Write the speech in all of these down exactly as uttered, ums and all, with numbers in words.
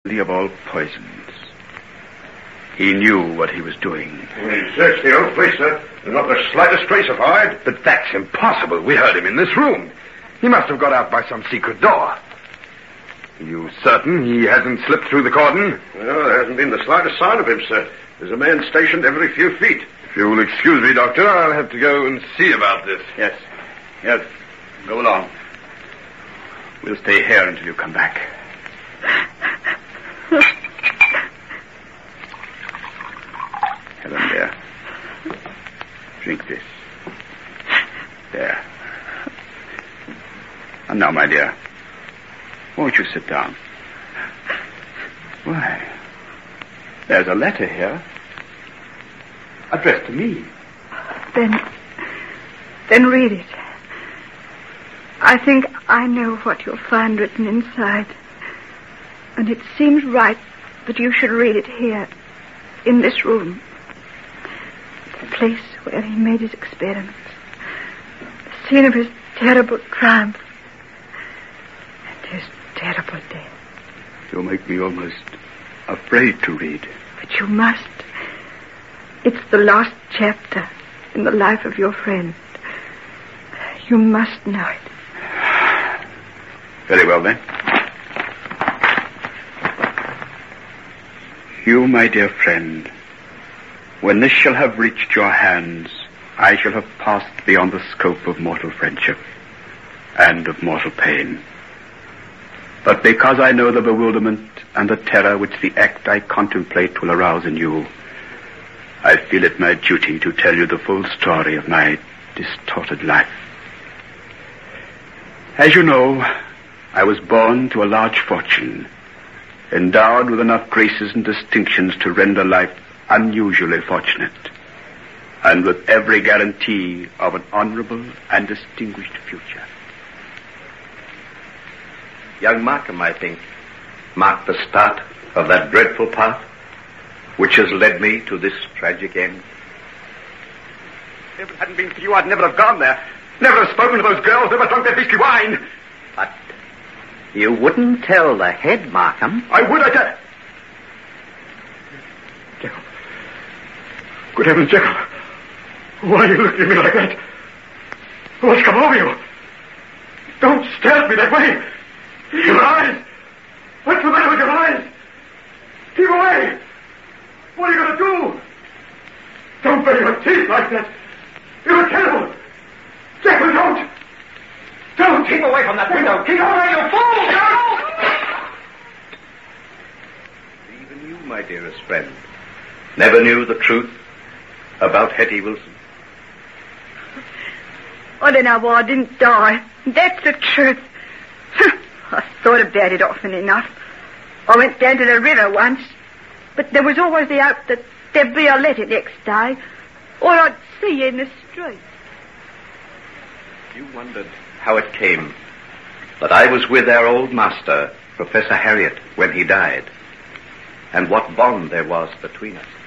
Of all poisons. He knew what he was doing. He searched the old place, sir. There's not the slightest trace of Hyde. But that's impossible. We heard him in this room. He must have got out by some secret door. Are you certain he hasn't slipped through the cordon? No, there hasn't been the slightest sign of him, sir. There's a man stationed every few feet. If you'll excuse me, Doctor, I'll have to go and see about this. Yes. Yes. Go along. We'll stay here until you come back. Helen, dear. Drink this. There. And now, my dear, won't you sit down? Why, there's a letter here. Addressed to me. Then, then read it. I think I know what you'll find written inside. And it seems right that you should read it here, in this room. The place where he made his experiments. The scene of his terrible triumph. And his terrible death. You make me almost afraid to read. But you must. It's the last chapter in the life of your friend. You must know it. Very well, then. You, my dear friend, when this shall have reached your hands, I shall have passed beyond the scope of mortal friendship and of mortal pain. But because I know the bewilderment and the terror which the act I contemplate will arouse in you, I feel it my duty to tell you the full story of my distorted life. As you know, I was born to a large fortune, endowed with enough graces and distinctions to render life unusually fortunate, and with every guarantee of an honorable and distinguished future. Young Markham, I think, marked the start of that dreadful path which has led me to this tragic end. If it hadn't been for you, I'd never have gone there. Never have spoken to those girls, never drunk their beastly wine. But you wouldn't tell the head, Markham. I would, I did. Jekyll. Good heavens, Jekyll. Why are you looking at me like that? What's come over you? Don't stare at me that way. Your eyes. What's the matter with your eyes? Keep away. What are you going to do? Don't bury your teeth like that. You're terrible. Jekyll, don't. Don't. Keep away from that window. Keep away, you fool. Even you, my dearest friend, never knew the truth about Hetty Wilson. Oh, then I didn't die. That's the truth. I thought about it often enough. I went down to the river once, but there was always the hope that there'd be a letter next day, or I'd see you in the street. You wondered how it came that I was with our old master, Professor Harriot, when he died, and what bond there was between us.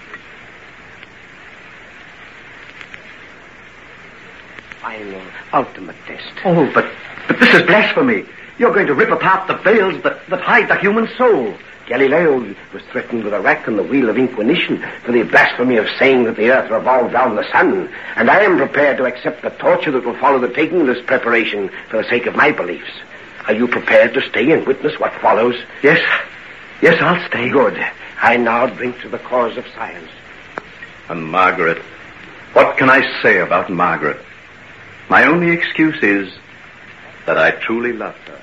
Final, ultimate test. Oh, but, but this is blasphemy. You're going to rip apart the veils that, that hide the human soul. Galileo was threatened with a rack on the wheel of inquisition for the blasphemy of saying that the earth revolved round the sun, and I am prepared to accept the torture that will follow the taking of this preparation for the sake of my beliefs. Are you prepared to stay and witness what follows? Yes. Yes, I'll stay. Good. I now drink to the cause of science. And Margaret, what can I say about Margaret? My only excuse is that I truly loved her.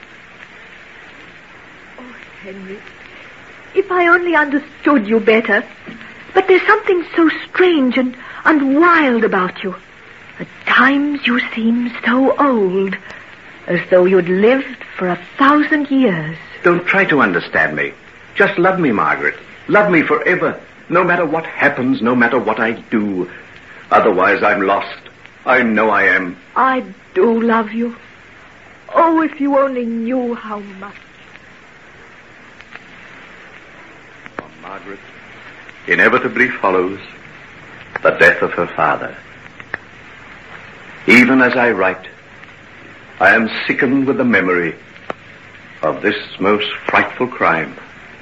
Oh, Henry, if I only understood you better. But there's something so strange and, and wild about you. At times you seem so old, as though you'd lived for a thousand years. Don't try to understand me. Just love me, Margaret. Love me forever, no matter what happens, no matter what I do. Otherwise, I'm lost. I know I am. I do love you. Oh, if you only knew how much. For Margaret inevitably follows the death of her father. Even as I write, I am sickened with the memory of this most frightful crime.